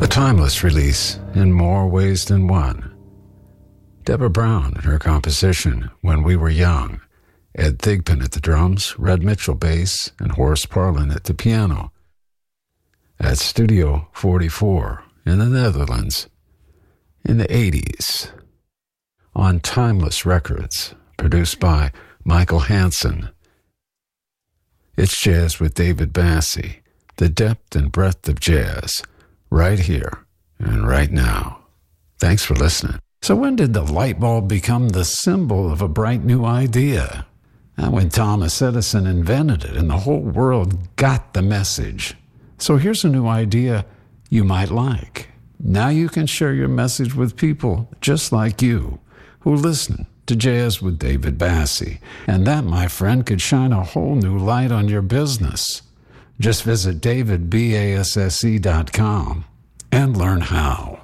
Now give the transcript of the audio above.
A timeless release in more ways than one. Deborah Brown and her composition, When We Were Young. Ed Thigpen at the drums, Red Mitchell bass, and Horace Parlin at the piano. At Studio 44 in the Netherlands in the 80s. On Timeless Records, produced by Michael Hansen. It's Jazz with David Bassi, the depth and breadth of jazz, right here and right now. Thanks for listening. So when did the light bulb become the symbol of a bright new idea? And when Thomas Edison invented it and the whole world got the message. So here's a new idea you might like. Now you can share your message with people just like you who listen to Jazz with David Bassi. And that, my friend, could shine a whole new light on your business. Just visit davidbasse.com and learn how.